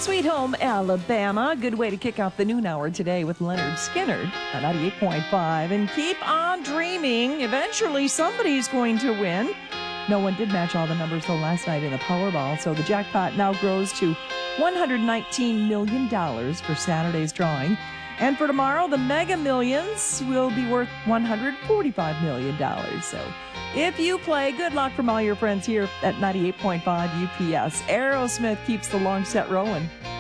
Sweet Home Alabama. Good way to kick off the noon hour today with Leonard Skinner on 98.5. And keep on dreaming. Eventually, somebody's going to win. No one did match all the numbers, though, last night in the Powerball. So the jackpot now grows to $119 million for Saturday's drawing. And for tomorrow, the Mega Millions will be worth $145 million. So if you play, good luck from all your friends here at 98.5 UPS. Aerosmith keeps the long set rolling.